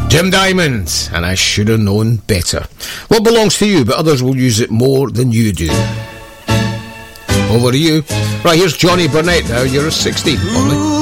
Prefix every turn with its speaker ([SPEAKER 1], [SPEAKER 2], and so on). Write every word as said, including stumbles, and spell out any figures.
[SPEAKER 1] Jim Diamond, and I should have known better. What belongs to you, but others will use it more than you do. Over to you. Right, here's Johnny Burnett now. You're sixteen. Only.